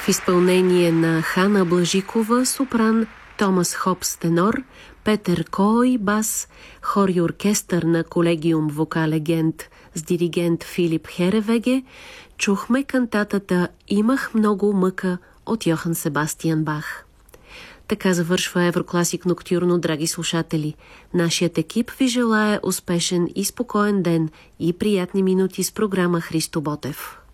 В изпълнение на Хана Блажикова сопран, Томас Хопс тенор, Петър Кой бас, хор и оркестър на Колегиум Вокале Гент с диригент Филип Херевеге, чухме кантатата «Имах много мъка» от Йохан Себастиан Бах. Така завършва Еврокласик Ноктюрно, драги слушатели. Нашият екип ви желае успешен и спокоен ден и приятни минути с програма Христо Ботев.